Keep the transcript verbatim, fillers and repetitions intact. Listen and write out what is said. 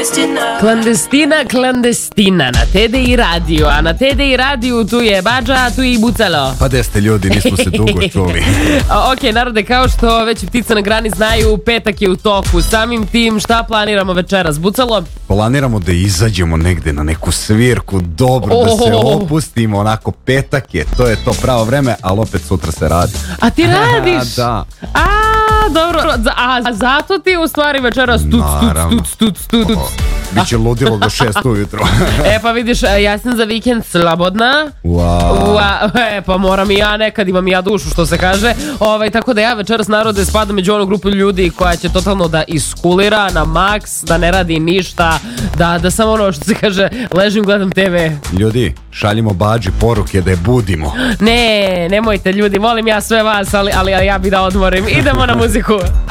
Klandestina, klandestina na T D I radiju, a na T D I radiju tu je Badža, a tu je i Bucalo. Pa gde ste ljudi, nismo se dugo čuli. Ok, narode, kao što već ptice na grani znaju, petak je u toku. Samim tim, šta planiramo večeras, Bucalo? Planiramo da izađemo negde na neku svirku, dobro, oh. da se opustimo, onako petak je, to je to pravo vreme, ali opet sutra se radi. A ti radiš? Da. A, dobro, a zato ti u stvari večeras tuc, tuc, tuc, tuc, tuc. Biće ludilo do šest ujutro. E pa vidiš, ja sam za vikend slobodna. Wow. Ua, e pa moram i ja nekad, imam i ja dušu, što se kaže. Ovaj, tako da ja večeras, narode, spadam među onu grupu ljudi koja će totalno da iskulira na maks, da ne radi ništa, da, da samo ono što se kaže, ležim, gledam te ve. Ljudi, šaljimo Badži poruke da je budimo. Ne, nemojte ljudi, volim ja sve vas, ali, ali ja bi da odmorim. Idemo na muziku.